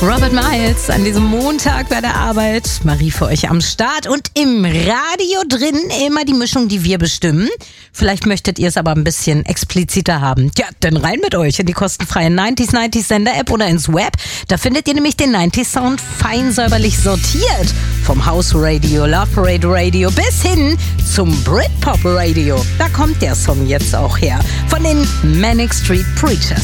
Robert Miles an diesem Montag bei der Arbeit. Marie für euch am Start und im Radio drin immer die Mischung, die wir bestimmen. Vielleicht möchtet ihr es aber ein bisschen expliziter haben. Ja, dann rein mit euch in die kostenfreie 90s Sender-App oder ins Web. Da findet ihr nämlich den 90s Sound fein säuberlich sortiert. Vom House Radio, Love Parade Radio bis hin zum Britpop Radio. Da kommt der Song jetzt auch her. Von den Manic Street Preachers.